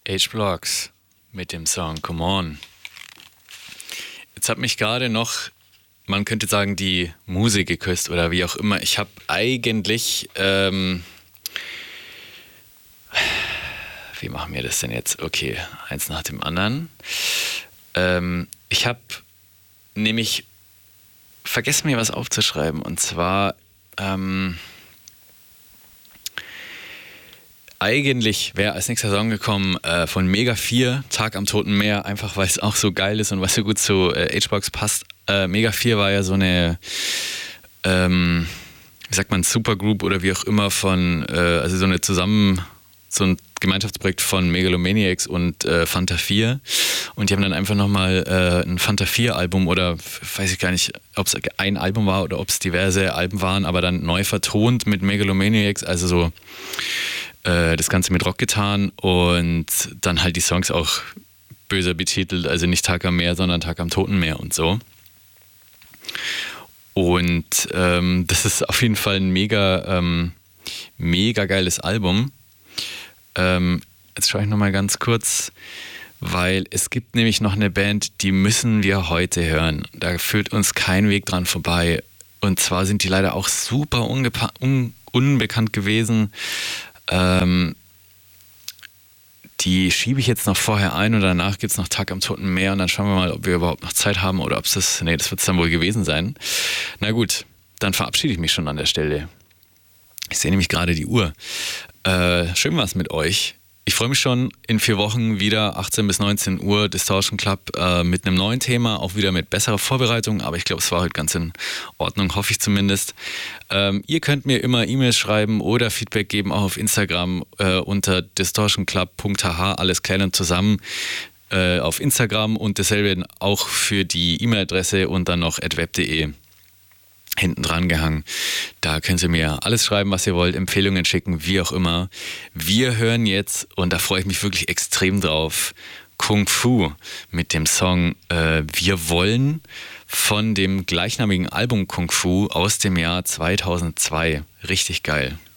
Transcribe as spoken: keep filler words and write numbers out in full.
H-Blocks mit dem Song Come On. Jetzt hat mich gerade noch, man könnte sagen, die Musik geküsst oder wie auch immer. Ich habe eigentlich, ähm, wie machen wir das denn jetzt? Okay, eins nach dem anderen. Ähm, ich habe nämlich vergessen, mir was aufzuschreiben. Und zwar, ähm, eigentlich wäre als nächster Song gekommen äh, von Mega vier, Tag am Toten Meer, einfach weil es auch so geil ist und was so gut zu äh, H-Box passt. Äh, Mega vier war ja so eine, ähm, wie sagt man, Supergroup oder wie auch immer von, äh, also so eine zusammen, so ein Gemeinschaftsprojekt von Megalomaniacs und äh, Fanta vier. Und die haben dann einfach nochmal äh, ein Fanta vier Album oder weiß ich gar nicht, ob es ein Album war oder ob es diverse Alben waren, aber dann neu vertont mit Megalomaniacs, also so das Ganze mit Rock getan und dann halt die Songs auch böser betitelt, also nicht Tag am Meer, sondern Tag am Toten Meer und so. Und ähm, das ist auf jeden Fall ein mega, ähm, mega geiles Album. Ähm, jetzt schaue ich nochmal ganz kurz, weil es gibt nämlich noch eine Band, die müssen wir heute hören. Da führt uns kein Weg dran vorbei. Und zwar sind die leider auch super ungepa- un- unbekannt gewesen. Ähm, die schiebe ich jetzt noch vorher ein und danach gibt es noch Tag am Toten Meer und dann schauen wir mal, ob wir überhaupt noch Zeit haben oder ob es das, nee, das wird es dann wohl gewesen sein. Na gut, dann verabschiede ich mich schon an der Stelle. Ich sehe nämlich gerade die Uhr. Äh, schön war's mit euch. Ich freue mich schon in vier Wochen wieder, achtzehn bis neunzehn Uhr, Distortion Club äh, mit einem neuen Thema, auch wieder mit besserer Vorbereitung, aber ich glaube, es war heute ganz in Ordnung, hoffe ich zumindest. Ähm, ihr könnt mir immer E-Mails schreiben oder Feedback geben, auch auf Instagram äh, unter distortionclub punkt h h, alles klein und zusammen äh, auf Instagram und dasselbe auch für die E-Mail-Adresse und dann noch at web punkt de. Hinten dran gehangen. Da könnt ihr mir alles schreiben, was ihr wollt, Empfehlungen schicken, wie auch immer. Wir hören jetzt, und da freue ich mich wirklich extrem drauf, Kung Fu mit dem Song äh, Wir wollen von dem gleichnamigen Album Kung Fu aus dem Jahr zweitausendzwei. Richtig geil.